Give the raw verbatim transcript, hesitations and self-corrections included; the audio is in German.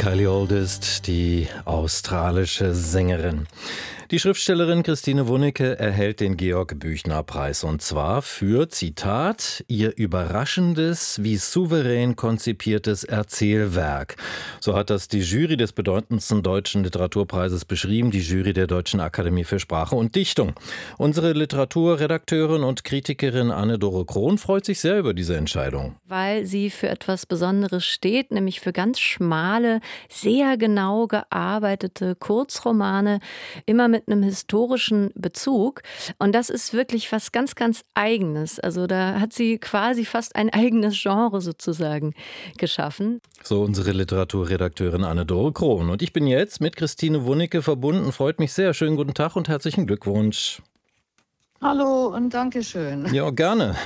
Kylie Oldest, die australische Sängerin. Die Schriftstellerin Christine Wunneke erhält den Georg-Büchner-Preis und zwar für, Zitat, ihr überraschendes, wie souverän konzipiertes Erzählwerk. So hat das die Jury des bedeutendsten deutschen Literaturpreises beschrieben, die Jury der Deutschen Akademie für Sprache und Dichtung. Unsere Literaturredakteurin und Kritikerin Anne-Dore Krohn freut sich sehr über diese Entscheidung. Weil sie für etwas Besonderes steht, nämlich für ganz schmale, sehr genau gearbeitete Kurzromane, immer mit einem historischen Bezug. Und das ist wirklich was ganz, ganz Eigenes. Also da hat sie quasi fast ein eigenes Genre sozusagen geschaffen. So unsere Literaturredakteurin Anne-Dore Krohn. Und ich bin jetzt mit Christine Wunneke verbunden. Freut mich sehr. Schönen guten Tag und herzlichen Glückwunsch. Hallo und Dankeschön. Ja, gerne.